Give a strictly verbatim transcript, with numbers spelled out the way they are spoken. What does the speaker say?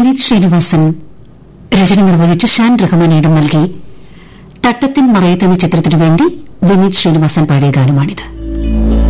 വിനീത് ശ്രീനിവാസൻ രചന നിർവഹിച്ച് ഷാൻ റഹ്മാൻ ഇടം നൽകി തട്ടത്തിൻ മറയത്ത് എന്ന ചിത്രത്തിനുവേണ്ടി വിനീത് ശ്രീനിവാസൻ പാടിയ ഗാനമാണിത്.